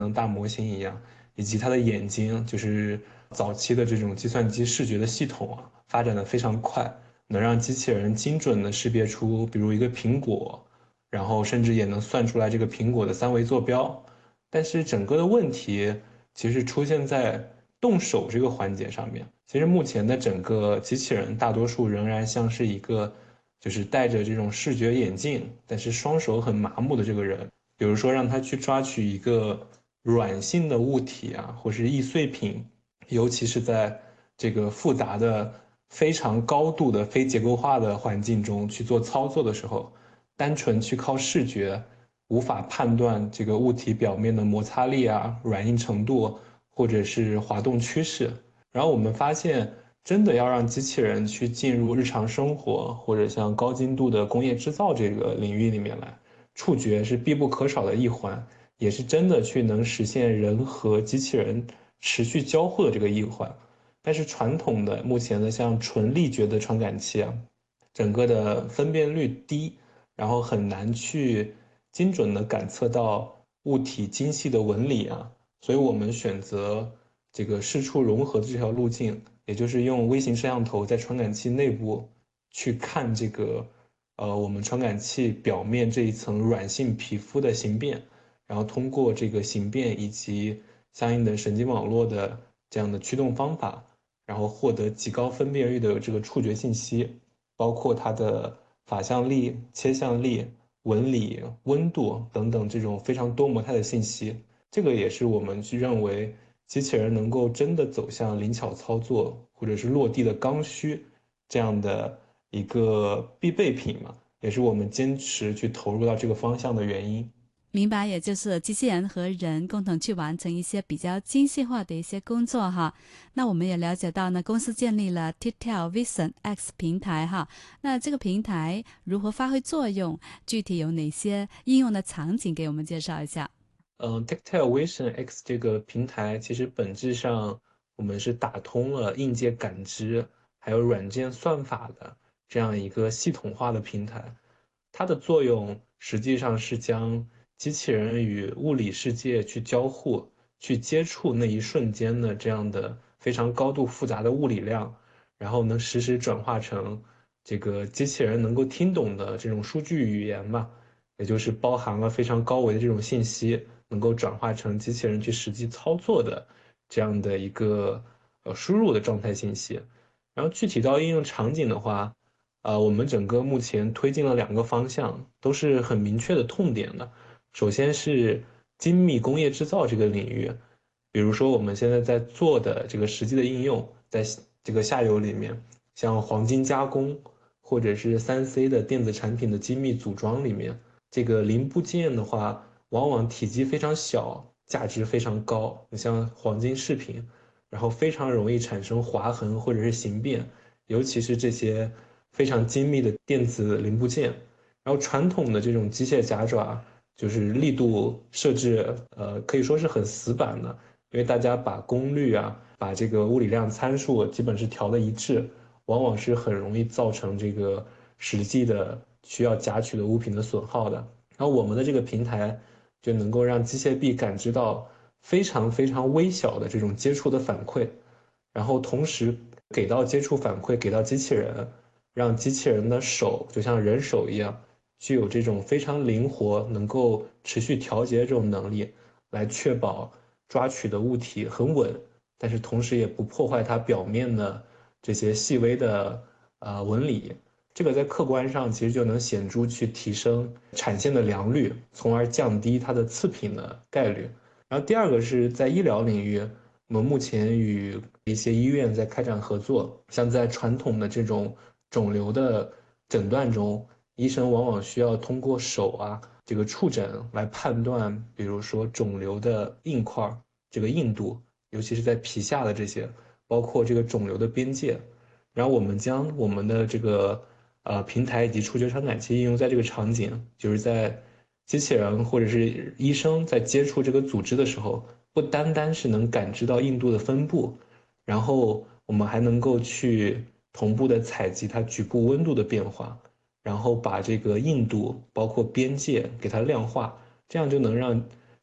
大模型一样，以及它的眼睛，就是早期的这种计算机视觉的系统啊，发展的非常快，能让机器人精准的识别出，比如一个苹果，然后甚至也能算出来这个苹果的3维坐标。但是整个的问题其实出现在动手这个环节上面。其实目前的整个机器人，大多数仍然像是一个就是戴着这种视觉眼镜，但是双手很麻木的这个人。比如说让他去抓取一个软性的物体啊，或是易碎品，尤其是在这个复杂的、非常高度的非结构化的环境中去做操作的时候，单纯去靠视觉，无法判断这个物体表面的摩擦力啊、软硬程度，或者是滑动趋势。然后我们发现，真的要让机器人去进入日常生活，或者像高精度的工业制造这个领域里面来，触觉是必不可少的一环，也是真的去能实现人和机器人持续交互的这个一环。但是传统的目前的像纯力觉的传感器啊，整个的分辨率低，然后很难去精准的感测到物体精细的纹理啊，所以我们选择这个视触融合的这条路径，也就是用微型摄像头在传感器内部去看这个我们传感器表面这一层软性皮肤的形变，然后通过这个形变以及相应的神经网络的这样的驱动方法，然后获得极高分辨率的这个触觉信息，包括它的法向力、切向力、纹理、温度等等这种非常多模态的信息。这个也是我们去认为机器人能够真的走向灵巧操作或者是落地的刚需这样的一个必备品嘛，也是我们坚持去投入到这个方向的原因。 明白，也就是机器人和人共同去完成一些比较精细化的一些工作哈。那我们也了解到呢，公司建立了 Tactile Vision X 平台哈。那这个平台如何发挥作用？具体有哪些应用的场景？给我们介绍一下。 Tactile Vision X 这个平台其实本质上我们是打通了硬件感知还有软件算法的这样一个系统化的平台。它的作用实际上是将机器人与物理世界去交互、去接触那一瞬间的这样的非常高度复杂的物理量，然后能实时转化成这个机器人能够听懂的这种数据语言吧。也就是包含了非常高维的这种信息，能够转化成机器人去实际操作的这样的一个输入的状态信息。然后具体到应用场景的话，我们整个目前推进了2个方向，都是很明确的痛点的。首先是精密工业制造这个领域，比如说我们现在在做的这个实际的应用，在这个下游里面，像黄金加工，或者是3C 的电子产品的精密组装里面。这个零部件的话，往往体积非常小，价值非常高。你像黄金饰品，然后非常容易产生划痕或者是形变，尤其是这些非常精密的电子零部件。然后传统的这种机械夹爪，就是力度设置，可以说是很死板的，因为大家把功率啊，把这个物理量参数基本是调的一致，往往是很容易造成这个实际的需要夹取的物品的损耗的。然后我们的这个平台就能够让机械臂感知到非常非常微小的这种接触的反馈，然后同时给到接触反馈给到机器人，让机器人的手就像人手一样，具有这种非常灵活、能够持续调节这种能力，来确保抓取的物体很稳，但是同时也不破坏它表面的这些细微的纹理。这个在客观上其实就能显著去提升产线的良率，从而降低它的次品的概率。然后第二个是在医疗领域，我们目前与一些医院在开展合作，像在传统的这种肿瘤的诊断中，医生往往需要通过手啊这个触诊来判断，比如说肿瘤的硬块这个硬度，尤其是在皮下的这些，包括这个肿瘤的边界。然后我们将我们的这个平台以及触觉传感器应用在这个场景，就是在机器人或者是医生在接触这个组织的时候，不单单是能感知到硬度的分布，然后我们还能够去同步的采集它局部温度的变化，然后把这个硬度包括边界给它量化，这样就能让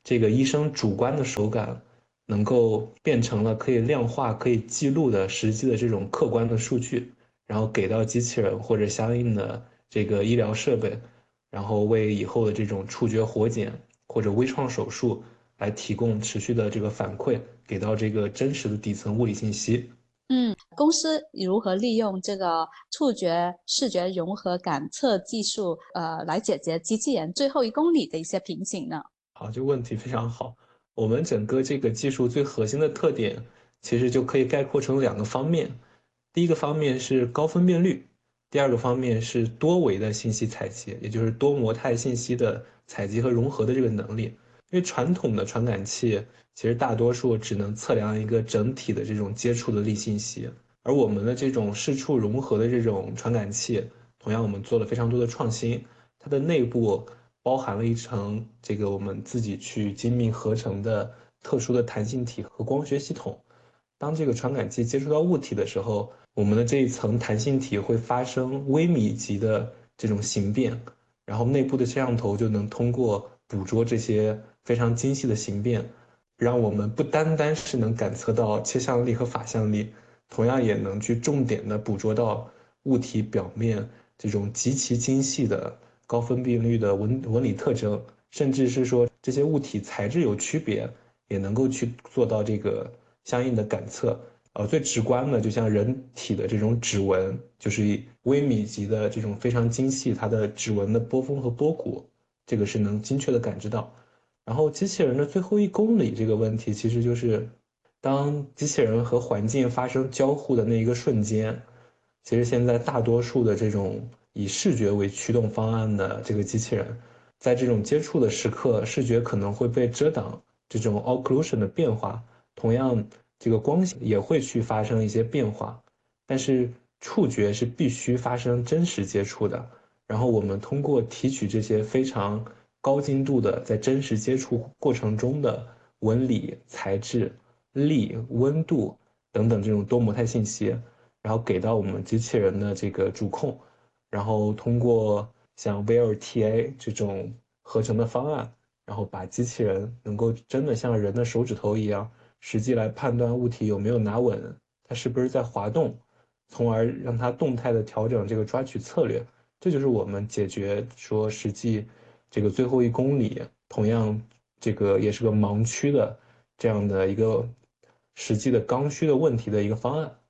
这个医生主观的手感能够变成了可以量化、可以记录的实际的这种客观的数据，然后给到机器人或者相应的这个医疗设备，然后为以后的这种触觉活检或者微创手术来提供持续的这个反馈，给到这个真实的底层物理信息。 公司如何利用这个触觉视觉融合感测技术，来解决机器人最后1公里的一些瓶颈呢？ 好，这个问题非常好。我们整个这个技术最核心的特点，其实就可以概括成2个方面。第一个方面是高分辨率，第二个方面是多维的信息采集，也就是多模态信息的采集和融合的这个能力。因为传统的传感器其实大多数只能测量一个整体的这种接触的力信息，而我们的这种视触融合的这种传感器，同样我们做了非常多的创新，它的内部包含了一层这个我们自己去精密合成的特殊的弹性体和光学系统。当这个传感器接触到物体的时候，我们的这一层弹性体会发生微米级的这种形变，然后内部的摄像头就能通过捕捉这些非常精细的形变，让我们不单单是能感测到切向力和法向力，同样也能去重点的捕捉到物体表面这种极其精细的高分辨率的纹理特征，甚至是说这些物体材质有区别，也能够去做到这个相应的感测。最直观的，就像人体的这种指纹，就是以微米级的这种非常精细，它的指纹的波峰和波谷，这个是能精确的感知到。然后机器人的最后1公里这个问题，其实就是当机器人和环境发生交互的那一个瞬间，其实现在大多数的这种以视觉为驱动方案的这个机器人，在这种接触的时刻，视觉可能会被遮挡，这种 occlusion 的变化，同样这个光线也会去发生一些变化，但是触觉是必须发生真实接触的。然后我们通过提取这些非常高精度的在真实接触过程中的纹理、材质、力、温度等等这种多模态信息，然后给到我们机器人的这个主控，然后通过像 VLTA 这种合成的方案，然后把机器人能够真的像人的手指头一样，实际来判断物体有没有拿稳，它是不是在滑动，从而让它动态的调整这个抓取策略。这就是我们解决说实际这个最后1公里，同样这个也是个盲区的这样的一个实际的刚需的问题的一个方案。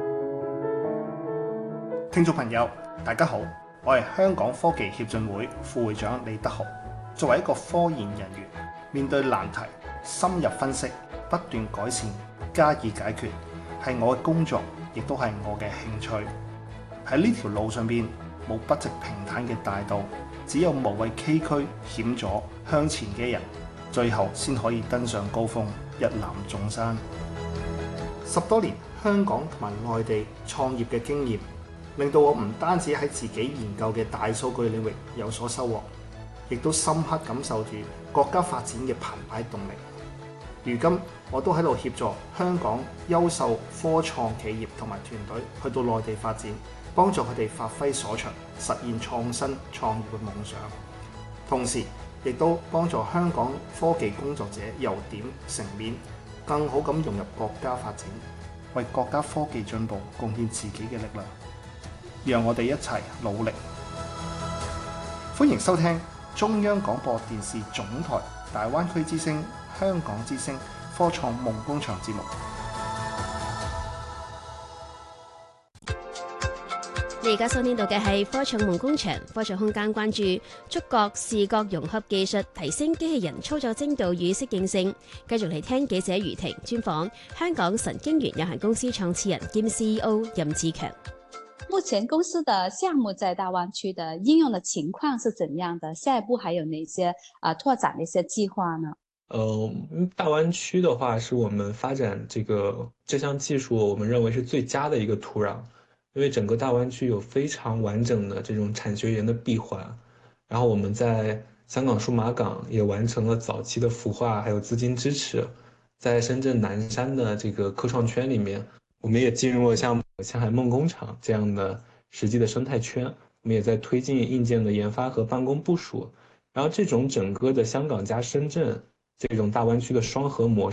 聽眾朋友，大家好，我係香港科技協進會副會長李德豪。作為一個科研人員，面對難題，深入分析，不斷改善，加以解決，係我嘅工作，亦都係我嘅興趣。喺呢條路上邊，冇不直平坦嘅大道，只有無畏崎嶇險阻向前嘅人，最後先可以登上高峰，一覽眾山。10多年香港同埋內地創業嘅經驗，令到我唔單止喺自己研究嘅大數據領域有所收穫，亦都深刻感受住國家發展嘅澎湃動力。如今我都喺度協助香港優秀科創企業同埋團隊去到內地發展，幫助佢哋發揮所長，實現創新創業嘅夢想。同時亦都幫助香港科技工作者由點成面，更好咁融入國家發展，為國家科技進步貢獻自己嘅力量。讓我哋一齊努力。歡迎收聽中央廣播電視總台大灣區之聲、香港之聲科創夢工場節目。 你而家收聽到嘅係科創夢工場，科創空間關注觸覺視覺融合技術，提升機器人操作精度與適應性。繼續嚟聽記者余婷專訪香港神經元有限公司創始人兼 CEO 任志強。 目前公司的項目在大灣區的應用的情況是怎樣的？下一步還有哪些拓展的一些計劃呢？ 大灣區的話是我們發展這項技術，我們認為是最佳的一個土壤，因為整個大灣區有非常完整的這種產學研的閉環，然後我們在香港數碼港也完成了早期的孵化，還有資金支持，在深圳南山的這個科創圈裡面，我們也進入了像前海夢工廠這樣的實際的生態圈，我們也在推進硬件的研發和辦公部署。然後這種整個的香港加深圳这种大湾区的双核模